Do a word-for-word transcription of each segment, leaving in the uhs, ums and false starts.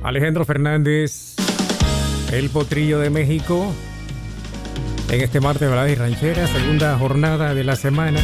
Alejandro Fernández, el Potrillo de México, en este martes de Baladas y Rancheras, segunda jornada de la semana.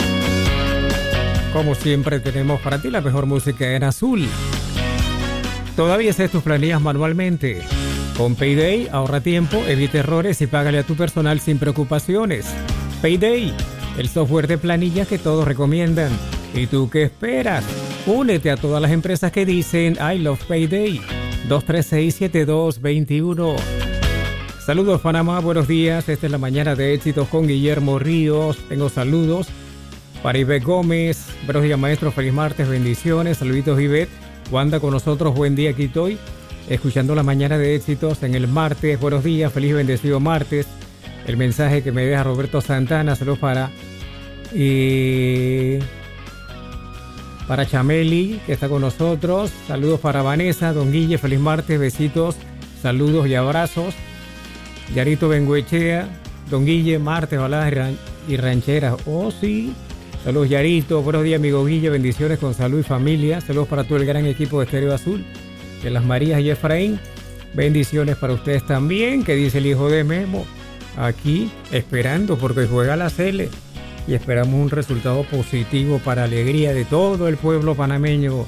Como siempre tenemos para ti la mejor música en azul. Todavía haces tus planillas manualmente. Con Payday ahorra tiempo, evita errores y págale a tu personal sin preocupaciones. Payday, el software de planillas que todos recomiendan. ¿Y tú qué esperas? Únete a todas las empresas que dicen I love Payday. dos tres seis, siete dos dos uno. Saludos Panamá, buenos días. Esta es la mañana de éxitos con Guillermo Ríos. Tengo saludos para Ivette Gómez. Buenos días maestro, feliz martes, bendiciones. Saluditos Ivette. Wanda con nosotros, buen día, aquí estoy. Escuchando la mañana de éxitos en el martes. Buenos días, feliz bendecido martes. El mensaje que me deja Roberto Santana. Saludos para... Y... para Chameli, que está con nosotros. Saludos para Vanessa, Don Guille, feliz martes, besitos, saludos y abrazos. Yarito Benguechea, Don Guille, martes, baladas y rancheras. Oh, sí. Saludos, Yarito. Buenos días, amigo Guille. Bendiciones con salud y familia. Saludos para todo el gran equipo de Estéreo Azul, de Las Marías y Efraín. Bendiciones para ustedes también. Que dice el hijo de Memo. Aquí, esperando, porque juega la Cele. Y esperamos un resultado positivo para alegría de todo el pueblo panameño.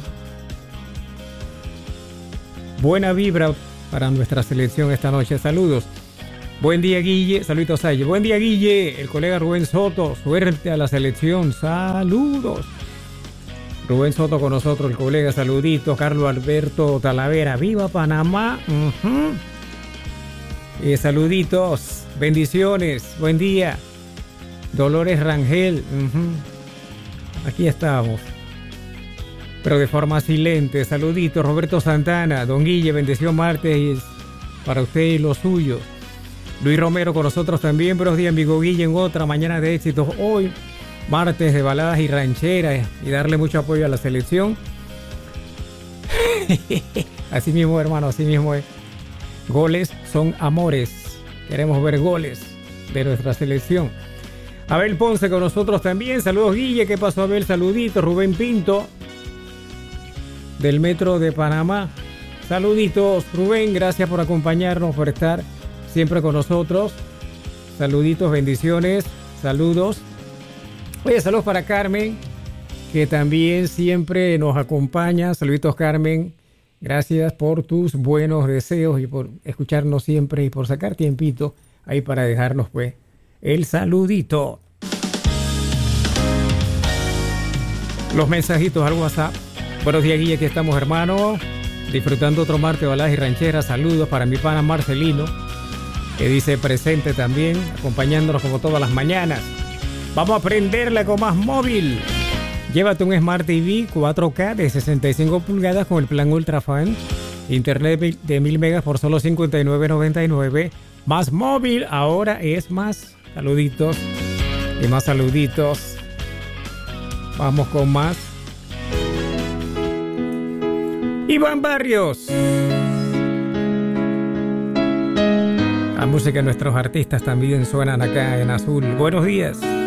Buena vibra para nuestra selección esta noche. Saludos. Buen día, Guille. Saluditos a ella. Buen día, Guille. El colega Rubén Soto. Suerte a la selección. Saludos. Rubén Soto con nosotros, el colega. Saluditos. Carlos Alberto Talavera. ¡Viva Panamá! Uh-huh. eh, saluditos. Bendiciones. Buen día. Dolores Rangel. Uh-huh. Aquí estamos. Pero de forma silente. Saluditos. Roberto Santana. Don Guille, bendición martes para usted y los suyos. Luis Romero con nosotros también. Buenos días, amigo Guille, en otra mañana de éxitos. Hoy, martes de baladas y rancheras. Y darle mucho apoyo a la selección. Así mismo, hermano, así mismo es. Goles son amores. Queremos ver goles de nuestra selección. Abel Ponce con nosotros también. Saludos, Guille. ¿Qué pasó, Abel? Saluditos. Rubén Pinto, del Metro de Panamá. Saluditos, Rubén. Gracias por acompañarnos, por estar siempre con nosotros. Saluditos, bendiciones. Saludos. Oye, saludos para Carmen, que también siempre nos acompaña. Saluditos, Carmen. Gracias por tus buenos deseos y por escucharnos siempre y por sacar tiempito ahí para dejarnos, pues, el saludito. Los mensajitos al WhatsApp. Buenos días, Guille, aquí estamos, hermano. Disfrutando otro martes de baladas y rancheras. Saludos para mi pana Marcelino, que dice presente también, acompañándonos como todas las mañanas. Vamos a prenderla con más móvil. Llévate un Smart T V cuatro K de sesenta y cinco pulgadas con el plan Ultra Fan. Internet de mil megas por solo cincuenta y nueve noventa y nueve. Más móvil, ahora es más. Saluditos y más saluditos. Vamos con más. Iván Barrios. La música de nuestros artistas también suenan acá en Azul. Buenos días.